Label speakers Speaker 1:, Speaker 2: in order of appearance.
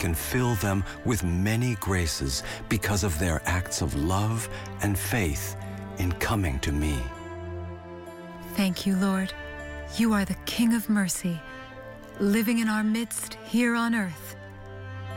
Speaker 1: can fill them with many graces because of their acts of love and faith in coming to me.
Speaker 2: Thank you, Lord. You are the King of mercy, living in our midst here on earth.